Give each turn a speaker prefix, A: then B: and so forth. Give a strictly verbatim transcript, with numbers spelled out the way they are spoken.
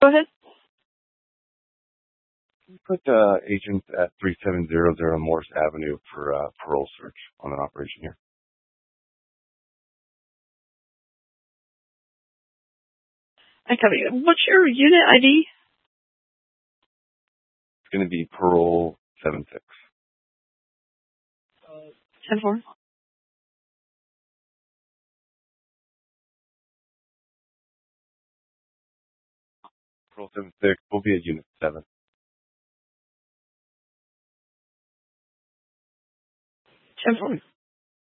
A: Go ahead.
B: Can you put uh, agent at three seven zero zero Morris Avenue for uh, parole search on an operation here?
A: I copy. What's your unit I D?
B: It's going to be parole seven six.
A: ten four.
B: Parole seven six. We'll be at unit seven.
A: ten four.